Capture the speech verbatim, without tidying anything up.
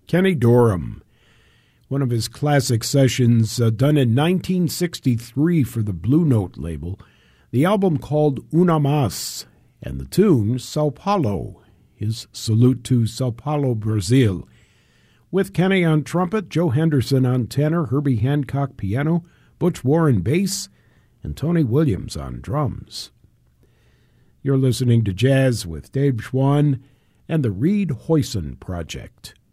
Kenny Dorham, one of his classic sessions uh, done in nineteen sixty-three for the Blue Note label, the album called Una Mas, and the tune Sao Paulo, his salute to Sao Paulo, Brazil. With Kenny on trumpet, Joe Henderson on tenor, Herbie Hancock piano, Butch Warren bass, and Tony Williams on drums. You're listening to Jazz with Dave Schwann and the Reed Hoyson Project.